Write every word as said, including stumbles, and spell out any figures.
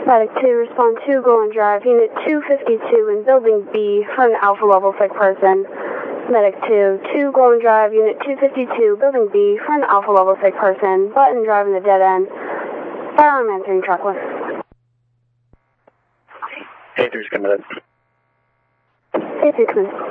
Medic two, respond to Golden Drive, Unit two fifty-two in Building B for an Alpha level sick person. Medic two, two Golden Drive, Unit two fifty-two, Building B for an Alpha level sick person. Button driving the dead end. Firearm entering truck one. Hey, there's coming in. Hey, six minutes.